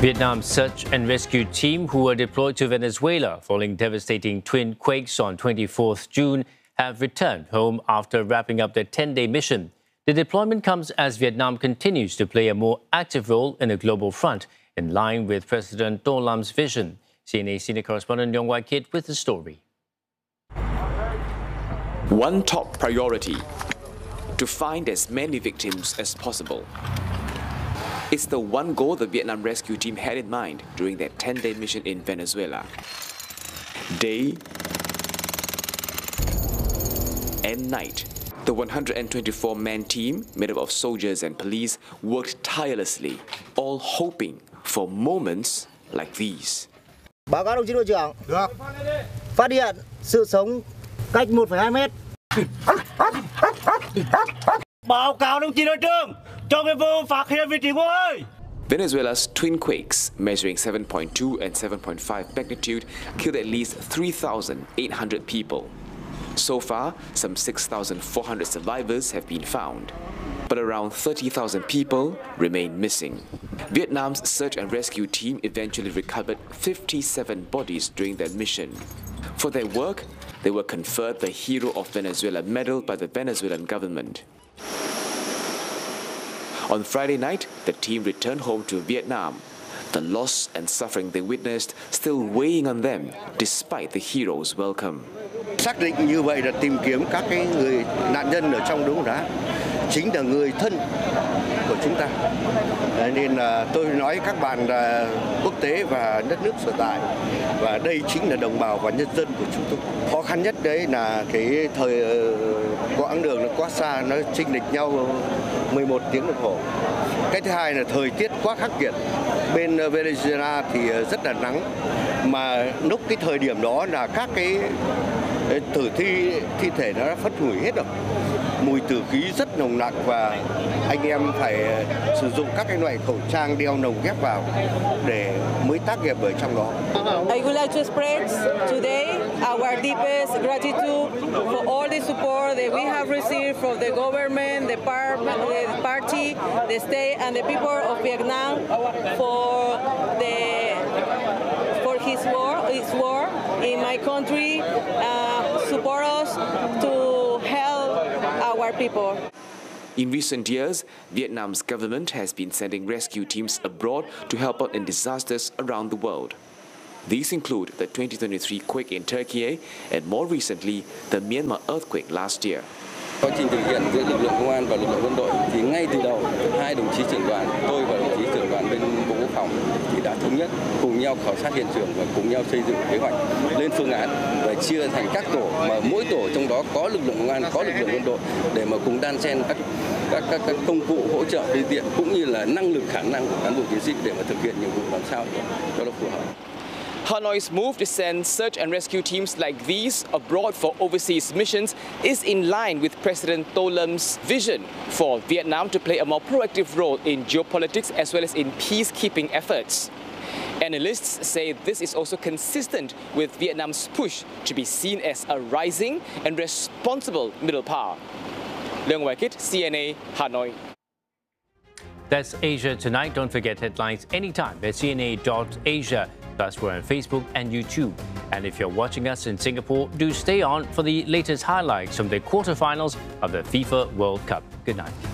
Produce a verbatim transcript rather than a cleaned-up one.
Vietnam's search and rescue team, who were deployed to Venezuela following devastating twin quakes on twenty-fourth June, have returned home after wrapping up their ten-day mission. The deployment comes as Vietnam continues to play a more active role in a global front, in line with President Tô Lâm vision. C N A senior correspondent Leong Wai Kit with the story. One top priority: to find as many victims as possible. It's the one goal the Vietnam rescue team had in mind during their ten-day mission in Venezuela. Day and night, the one hundred twenty-four man team, made up of soldiers and police, worked tirelessly, all hoping for moments like these. Báo cáo đồng chí đội trưởng. Được. Phát hiện sự sống cách một phẩy hai mét. Báo cáo đồng chí đội trưởng. Trong cái vụ phát hiện vị trí của ơi. Venezuela's twin quakes, measuring seven point two and seven point five magnitude, killed at least three thousand eight hundred people. So far, some six thousand four hundred survivors have been found, but around thirty thousand people remain missing. Vietnam's search and rescue team eventually recovered fifty-seven bodies during their mission. For their work, they were conferred the Hero of Venezuela medal by the Venezuelan government. On Friday night, the team returned home to Vietnam. The loss and suffering they witnessed still weighing on them, despite the hero's welcome. Xác định như vậy là tìm kiếm các cái người nạn nhân ở trong đống đá chính là người thân của chúng ta. Nên là tôi nói các bạn là quốc tế và đất nước sở tại, và đây chính là đồng bào và nhân dân của chúng tôi. Khó khăn nhất đấy là cái thời quãng đường nó quá xa, nó chênh lệch nhau mười một tiếng đồng hồ. Cái thứ hai là thời tiết quá khắc nghiệt. Bên Venezuela thì rất là nắng, mà lúc cái thời điểm đó là các cái tử thi thi thể nó đã phất hủi hết rồi, mùi tử khí rất nồng nặc, và anh em phải sử dụng các cái loại khẩu trang đeo nồng ghép vào để mới tác nghiệp ở trong đó. I would like to express today our deepest gratitude for all the support that we have received from the government, the, par the party, the state, and the people of Vietnam for the for his war, his war in my country. Uh, support us to help our people. In recent years, Vietnam's government has been sending rescue teams abroad to help out in disasters around the world. These include the twenty twenty-three quake in Turkey and more recently, the Myanmar earthquake last year. Quá trình thực hiện giữa lực lượng công an và lực lượng quân đội thì ngay từ đầu, hai đồng chí trưởng đoàn, tôi và đồng chí trưởng đoàn bên Bộ Quốc phòng thì đã thống nhất cùng nhau khảo sát hiện trường và cùng nhau xây dựng kế hoạch, lên phương án và chia thành các tổ, mà mỗi tổ trong đó có lực lượng công an, có lực lượng quân đội, để mà cùng đan xen các các, các các công cụ hỗ trợ phương tiện cũng như là năng lực khả năng của cán bộ chiến sĩ để mà thực hiện nhiệm vụ làm sao cho nó phù hợp. Hanoi's move to send search and rescue teams like these abroad for overseas missions is in line with President Tô Lâm vision for Vietnam to play a more proactive role in geopolitics as well as in peacekeeping efforts. Analysts say this is also consistent with Vietnam's push to be seen as a rising and responsible middle power. Leong Wai Kit, C N A, Hanoi. That's Asia Tonight. Don't forget headlines anytime at C N A dot asia. Plus, we're on Facebook and YouTube. And if you're watching us in Singapore, do stay on for the latest highlights from the quarterfinals of the FIFA World Cup. Good night.